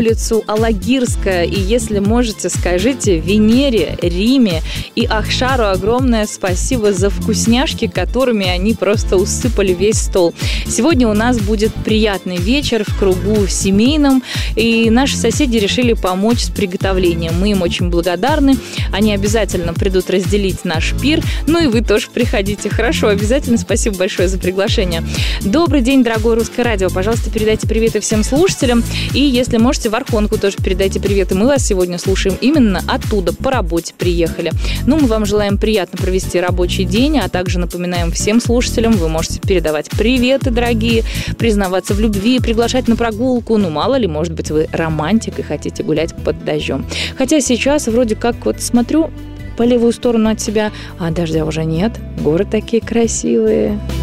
улицу Алагирская. И если можете, скажите Венере, Риме и Ахшару огромное спасибо за вкусняшки, которыми они просто усыпали весь стол. Сегодня у нас будет приятный вечер в кругу семейном, и наши соседи решили помочь с приготовлением. Мы им очень благодарны. Они обязательно придут разделить наш пир. Ну и вы тоже приходите. Хорошо, обязательно. Спасибо большое за приглашение. Добрый день, дорогое Русское радио. Пожалуйста, передайте приветы всем слушателям. И если можете, в Архонку тоже передайте приветы. Мы вас сегодня слушаем именно оттуда, по работе приехали. Ну, мы вам желаем приятно провести рабочий день, а также напоминаем всем слушателям, вы можете передавать приветы, дорогие, признаваться в любви, приглашать на прогулку. Ну, мало ли, может быть, вы романтик и хотите гулять под дождем. Хотя сейчас вроде как вот смотрю по левую сторону от себя, а дождя уже нет. Горы такие красивые.